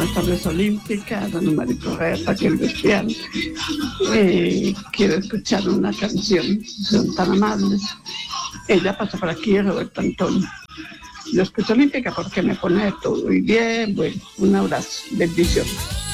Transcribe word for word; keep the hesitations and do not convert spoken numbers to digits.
Buenas tardes, Olímpica, don Marico Raquel Bestial. Eh, quiero escuchar una canción, son tan amables. Ella pasa por aquí, Roberto Antonio. Lo escucho, Olímpica, porque me pone todo muy bien. Bueno, un abrazo, bendiciones.